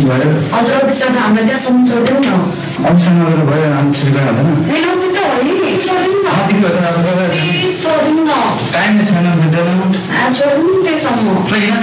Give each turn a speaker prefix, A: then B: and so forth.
A: भयो
B: हजुर अफिसबाट हामीलाई त्यहाँसम्म छोडिदिउँ न
A: अफिसमा गएर भयो हामी छिर्का हुँदैन
B: होइन नजिक त होइन नि छोडिदिउँ न
A: नजिक भएर अब
B: छोडिदिउँ न
A: टाइम छैन बुझ्दैन
B: छोडिदिउँ त्यहीसम्म